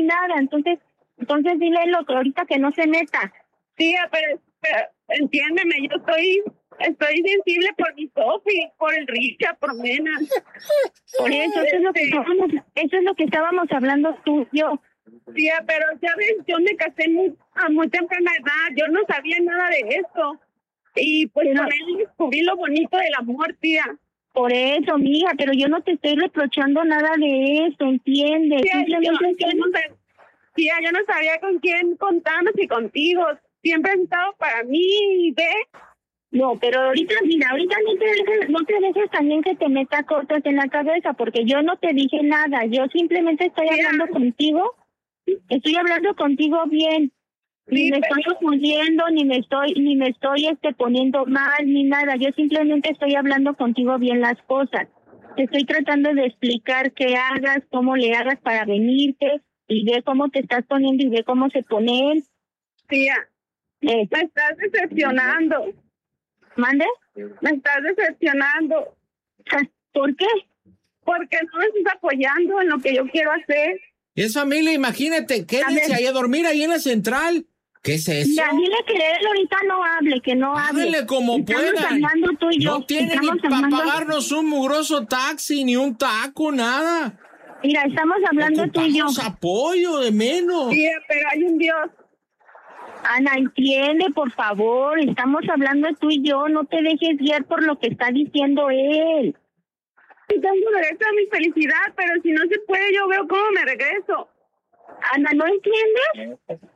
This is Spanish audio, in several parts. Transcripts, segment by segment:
nada, entonces dile lo que ahorita que no se meta. Tía, pero entiéndeme, yo estoy sensible por mi Sofi, por el Richa, por Mena. Por eso, eso es lo que estábamos hablando tú y yo. Tía, pero ya ves, yo me casé a muy temprana edad, yo no sabía nada de esto. Y pues con él descubrí lo bonito del amor, tía. Por eso, mija, pero yo no te estoy reprochando nada de eso, ¿entiendes? Tía, yo no sabía con quién contarme, si contigo. Siempre has estado para mí, ¿ves? No, pero ahorita no te dejes también que te meta cosas en la cabeza, porque yo no te dije nada, yo simplemente estoy hablando contigo bien. Ni me estoy confundiendo, ni me estoy poniendo mal, ni nada. Yo simplemente estoy hablando contigo bien las cosas. Te estoy tratando de explicar qué hagas, cómo le hagas para venirte, y ve cómo te estás poniendo y ve cómo se pone él. Tía, me estás decepcionando. ¿Mande? Me estás decepcionando. ¿Por qué? Porque no me estás apoyando en lo que yo quiero hacer. Es familia, imagínate, quédense ahí a dormir ahí en la central. ¿Qué es eso? Ya, dile que él ahorita no hable, que no hable. Háblele como puedan. Tú y yo. No tiene ni para pagarnos un mugroso taxi, ni un taco, nada. Mira, estamos hablando tú y yo. Apoyo de menos. Sí, pero hay un Dios. Ana, entiende, por favor. Estamos hablando tú y yo. No te dejes guiar por lo que está diciendo él. Tengo derecho a mi felicidad, pero si no se puede, yo veo cómo me regreso. Ana, ¿no entiendes?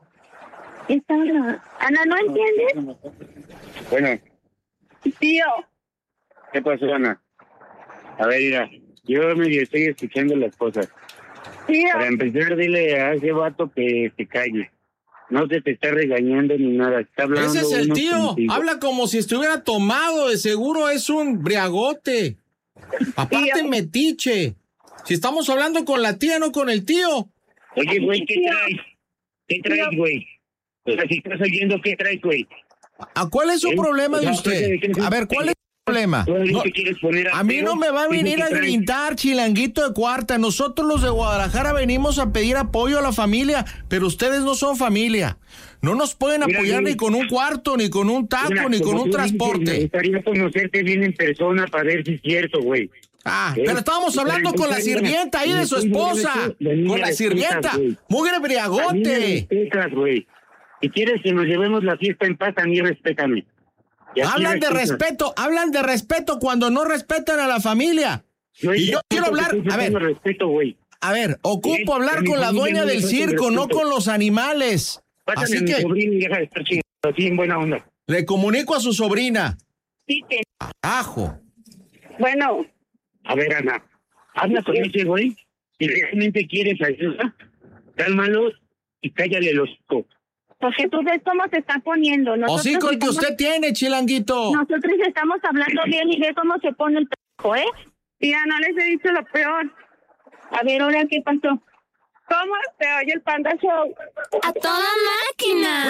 Ana, ¿no entiendes? Bueno. Tío. ¿Qué pasó, Ana? A ver, mira, yo medio estoy escuchando las cosas. Tío. Para empezar, dile a ese vato que se calle. No se te está regañando ni nada. Está hablando. Ese es el tío. Contigo. Habla como si estuviera tomado. De seguro es un briagote. Aparte, tío. Metiche. Si estamos hablando con la tía, no con el tío. Oye, güey, ¿qué traes? ¿Qué traes, güey? O sea, si estás oyendo, ¿qué traes, güey? ¿Cuál es su problema de usted? A ver, ¿cuál es su problema? No, a mí no me va a venir a gritar, chilanguito de cuarta. Nosotros los de Guadalajara venimos a pedir apoyo a la familia, pero ustedes no son familia. No nos pueden apoyar ni con un cuarto, ni con un taco, ni con un transporte. Me gustaría conocerte bien en persona para ver si es cierto, güey. Pero estábamos hablando con la sirvienta ahí de su esposa. Con la sirvienta. Mugre briagote. Si quieres que nos llevemos la fiesta en paz, a mí respétame. Hablan de respeto cuando no respetan a la familia. Y yo quiero hablar, a ver, ocupo hablar con la dueña del circo, no con los animales. Pásame a mi sobrina y deja de estar chingando así en buena onda. Le comunico a su sobrina. Sí, que... Ajo. Bueno. A ver, Ana, habla con ese güey. Si realmente quieres ayuda, cálmalo y cállale los ojos. Porque tú ves cómo se está poniendo. Hocico el que usted tiene, chilanguito. Nosotros estamos hablando bien y ve cómo se pone el p***, ¿eh? Tía, no les he dicho lo peor. A ver, ahora, ¿qué pasó? ¿Cómo se oye el Panda Show? ¡A toda máquina!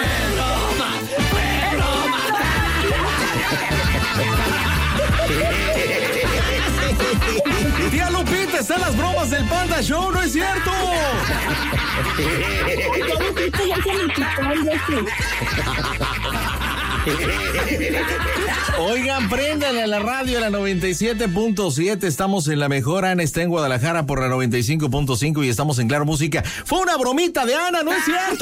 Tía Lupita, están las bromas del Panda Show, ¿no es cierto? Oigan, préndale a la radio, la 97.7. Estamos en la mejor. Ana está en Guadalajara por la 95.5 y estamos en Claro Música. Fue una bromita de Ana, ¿no es cierto?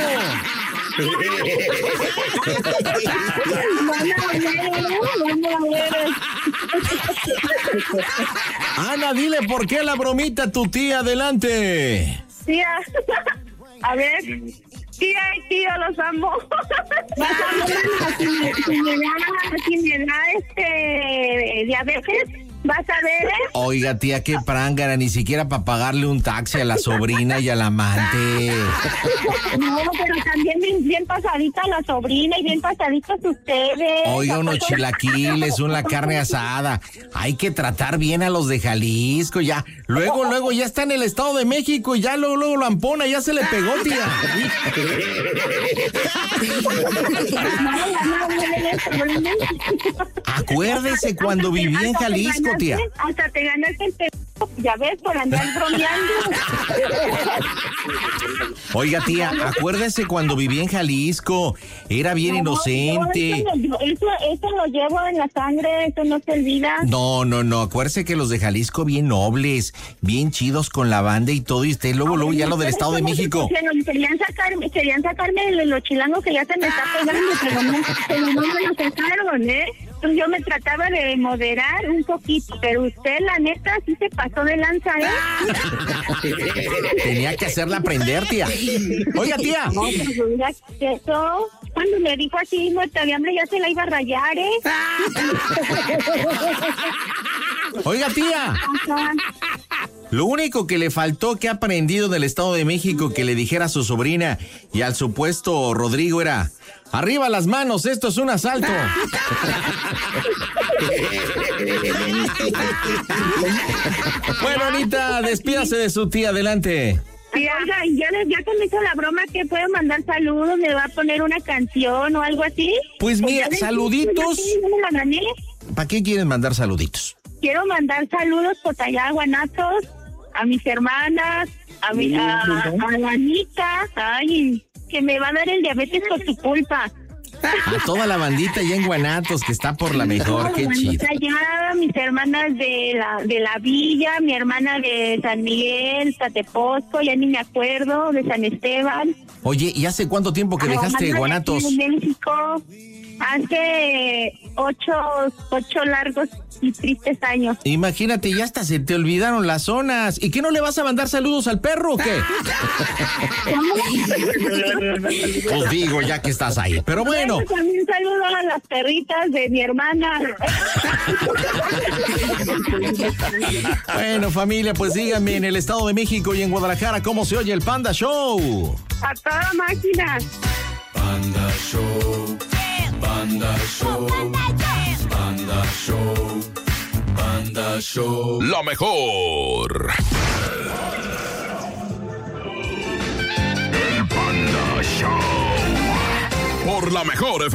Ana, dile por qué la bromita a tu tía. Adelante. Tía, a ver. Tía y tío, los amo. Si me da diabetes, vas a ver. Oiga, tía, qué prángara, ni siquiera para pagarle un taxi a la sobrina y al amante. No, pero también bien pasadita la sobrina y bien pasaditos ustedes. Oiga, unos chilaquiles, una carne asada. Hay que tratar bien a los de Jalisco, ya. Luego ya está en el Estado de México y ya luego lo ampona, ya se le pegó, tía. Acuérdese cuando vivía en Jalisco, tía. Hasta te ganaste el ya ves, por andar bromeando. Oiga, tía, acuérdese cuando vivía en Jalisco. Era bien inocente. Eso lo llevo en la sangre, eso no se olvida. No, acuérdese que los de Jalisco bien nobles, bien chidos con la banda y todo, y usted luego ya lo del Estado de México. Querían sacarme de los chilangos que ya se me está pegando, pero no me lo sacaron, ¿eh? Entonces yo me trataba de moderar un poquito, pero usted, la neta, sí se pasó de lanza, ¿eh? Tenía que hacerla aprender, tía. Oiga, tía. No, pues oiga, eso, cuando me dijo así, muerta de hambre, ya se la iba a rayar, ¿eh? Oiga, tía. Ajá. Lo único que le faltó que ha aprendido del Estado de México que le dijera a su sobrina y al supuesto Rodrigo era: arriba las manos, esto es un asalto. Bueno, Anita, despídase de su tía, adelante. Oiga, ya que me hizo la broma, que puedo mandar saludos, me va a poner una canción o algo así. Pues mira, saluditos. ¿Ya ¿Para qué quieren mandar saluditos? Quiero mandar saludos por allá a Guanatos, a mis hermanas, a la Anita, ay, que me va a dar el diabetes por tu culpa. A toda la bandita allá en Guanatos, que está por la mejor, qué chido. Allá, mis hermanas de la villa, mi hermana de San Miguel, Tateposco, ya ni me acuerdo, de San Esteban. Oye, ¿y hace cuánto tiempo que dejaste Guanatos? En México, hace 8 largos y tristes años. Imagínate, ya hasta se te olvidaron las zonas. ¿Y qué, no le vas a mandar saludos al perro o qué? Os digo, ya que estás ahí. Pero bueno. También saludo a las perritas de mi hermana. Bueno, familia, pues díganme en el Estado de México y en Guadalajara cómo se oye el Panda Show. A toda máquina. Panda Show. Panda Show. Panda Show. Panda Show. Lo mejor. El Panda Show. Por la mejor FM.